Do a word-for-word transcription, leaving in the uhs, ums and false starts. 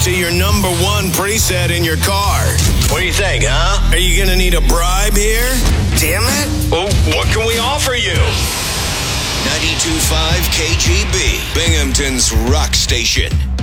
to your number one preset in your car. What do you think, huh? Are you going to need a bribe here? Damn it. Well, what can we offer you? ninety-two point five K G B, Binghamton's rock station.